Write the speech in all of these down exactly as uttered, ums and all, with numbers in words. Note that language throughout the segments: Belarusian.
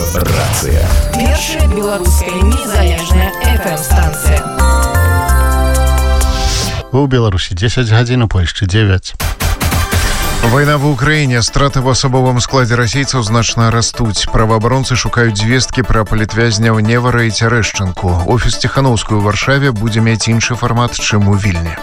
Радыё-рацыя. Першая беларуская незалежная эф эм-станцыя. У Беларусі дзесяць гадзін, у Польшчы дзевяць. Вайна ва ўкраіне, страты ў асабовым складзе расейцаў значна растуць. Праваабаронцы шукаюць звесткі пра палітвязняў Невара і Цярэшчынку. Офіс Ціханаўскай у Варшаве будзе мець іншы фармат, чым у Вільні.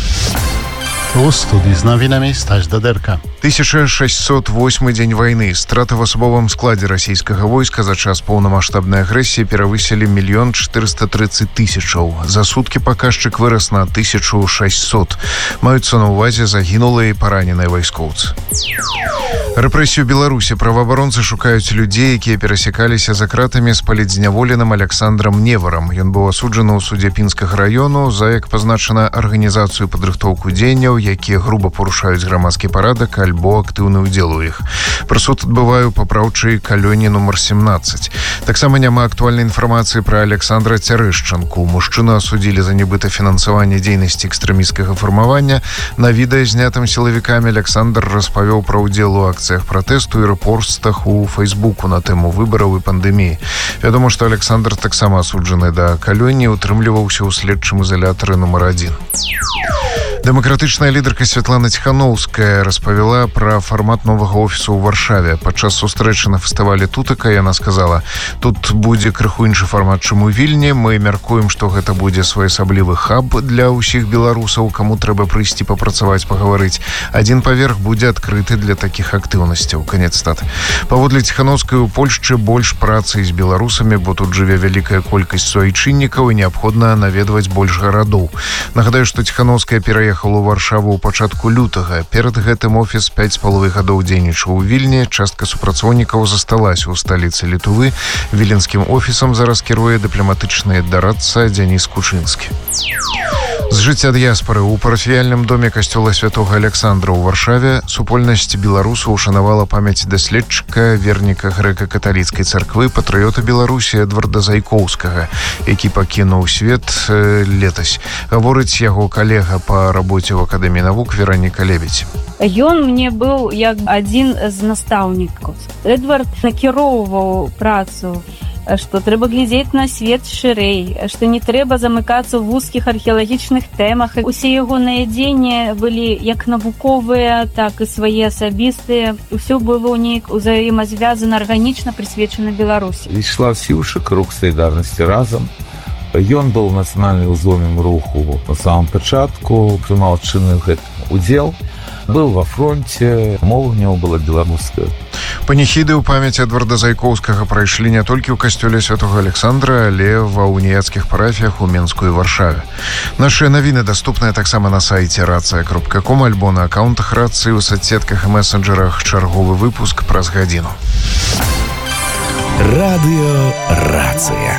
У студии з новинами Стась Дадерка. тысяча шестьсот восьмы дзень вайны. Страты в асабовым складзе расійскага войска за час поўнамаштабнай агрэсіі перавысілі мільён чатырыста трыццаць тысячаў. За суткі паказчык вырас на тысячу шэсцьсот. Маюцца на ўвазе загінулыя і параненыя вайскоўцы. Рэпрэсію Беларусі. Праваабаронцы шукаюць людзей, якія перасякаліся за кратамі з палітзняволеным Александром Неварам. Ён быў асуджаны ў судзе Пінскага раёну за, як пазначана, арганізацыю падрыхтоўку дзеянняў, якія груба парушаюць грамадскі парадак альбо актыўны ўдзел у іх. Прысуд адбывае ў папраўчай калёне нумар семнаццаць. Таксама няма актуальнай інфармацыі пра Александра Цярэшчынку. Мужчыну асудзілі за нібыта фінансаванне дзейнасці экстрэмісцкага фармавання. На відэа, знятым сілавікамі, Александр распавёў пра ўдзел у акцыях пратэсту і рэпостах у Фейсбуку на тэму выбараў і пандэміі. Вядома, што Александр таксама асуджаны да калёні, утрымліваўся ў следчым изолятары нумар адзін. Дэмакратычная лідарка Святлана Ціханаўская распавяла пра фармат новага офісу ў Варшаве. Падчас сустрэчы на фестывалі Тутака яна сказала: «Тут будзе крыху іншы фармат, чым у Вільні. Мы мяркуем, што гэта будзе своеасаблівы хаб для ўсіх беларусаў, каму трэба прыйсці папрацаваць, пагаварыць. Адзін паверх будзе адкрыты для такіх актыўнасцяў». Канец цытаты. Паводле Ціханаўскай, у Польшчы больш працы з беларусамі, бо тут жыве вялікая колькасць суайчыннікаў і неабходна наведваць больш гарадоў. Нагадаю, што Ціханаўская пераехала у Варшаву ў пачатку лютага. Перад гэтым офіс пяць з паловай гадоў дзейнічаў у Вільні. Частка супрацоўнікаў засталася ў сталіцы Літвы. Віленскім офісам зараз кіруе дыпламатычны дарадца Дзяніс Кучынскі. З жыцця дыяспары. У парафіяльным доме касцёла святога Александра ў Варшаве супольнасць беларусаў ушанавала памяць даследчыка, верніка грэка-каталіцкай царквы, патрыёта Беларусі Эдварда Зайкоўскага, які пакінуў свет э, летась. Гаворыць яго калега па рабоце ў Акадэміі навук Вераніка Лебедь. Ён мне быў як адзін з настаўнікаў. Эдвард накіроўваў працу, што трэба глядзець на свет шырэй, што не трэба замыкацца ў вузкіх археалагічных тэмах. Усе ягоныя дзеянні былі як навуковыя, так і свае асабістыя. Усё было неяк узаемазвязана, арганічна прысвечана Беларусі. Ішла сіўшы круг салідарнасці разам. Ён был нацыянальным узломем руху на самом пачатку, прымаў чынны гэты удзел, был во фронте, мова ў него была беларуская. Паніхіды ў памяць Эдварда Зайкоўскага прайшлі не толькі ў касцёле святога Александра, але ва уніяцкіх парафіях у Мінску і Варшаве. Нашыя навіны даступныя таксама на сайце рацыя кропка ком альбо на акаунтах рацыі ў соцсетках і месенджерах. Чарговы выпуск праз гадзіну. Радыё-рацыя.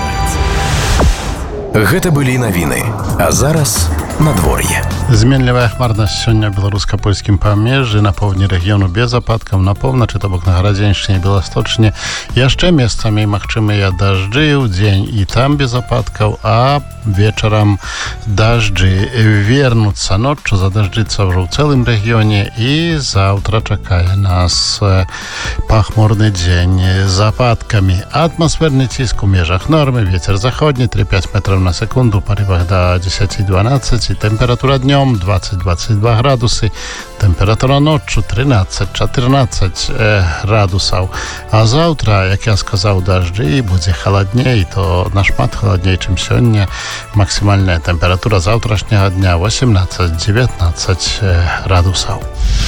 Гэта былі навіны. А зараз надвор'е. Зменлівая хмарнасць сёння ў беларуска-польскім памежжы, на поўдні рэгіёну без ападкаў, на поўначы, то бок на Гарадзеншчыне, Беласточне яшчэ месцамі магчымыя дажджы, удзень і там без ападкаў, а вечарам дажджы вернуцца. Ноччу задажджыцца ўжо ў цэлым рэгіёне, і заўтра чакае нас пахмурны дзень з ападкамі. Атмасферны ціск у межах нормы, вецер заходні тры-пяць метраў на секунду, парывах да дзесяць-дванаццаць, і тэмпература днём дваццаць-дваццаць два градусы, тэмпература ноччу трынаццаць-чатырнаццаць градусаў. А заўтра, як я сказаў, дажджы, будзе халадней, то нашмат халадней, чым сёння. Максімальная тэмпература заўтрашняга дня восемнаццаць-дзевятнаццаць градусаў.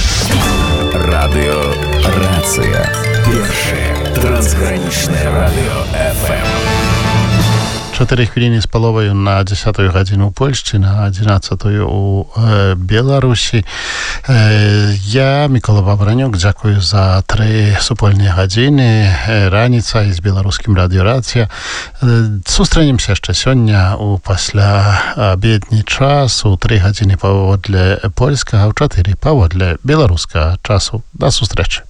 Радыё-рацыя. Першае трансгранічнае радыё эф эм. чатыры хвіліны з паловаю на дзесятую гадзіну ў Польшчы, на адзінаццатую ў э, Беларусі. Э, я, Мікола Бабранюк, дзякую за тры супольныя гадзіны. Э, раніца з беларускім радыё-рацыя. Э, сустрэнемся яшчэ сёння у пасляабедні час, у тры гадзіны паводле польскага, у чатыры паводле беларускага часу. Да сустрэчы.